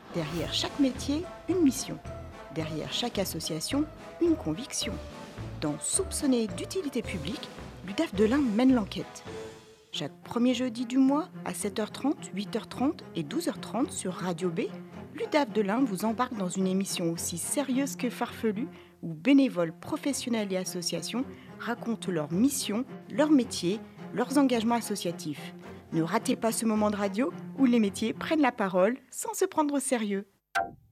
Derrière chaque métier, une mission. Derrière chaque association, une conviction. Dans Soupçonné d'utilité publique, l'UDAF de l'Ain mène l'enquête. Chaque premier jeudi du mois, à 7h30, 8h30 et 12h30 sur Radio B, l'UDAF de l'Ain vous embarque dans une émission aussi sérieuse que farfelue où bénévoles, professionnels et associations racontent leur mission, leur métier, leurs engagements associatifs. Ne ratez pas ce moment de radio où les métiers prennent la parole sans se prendre au sérieux.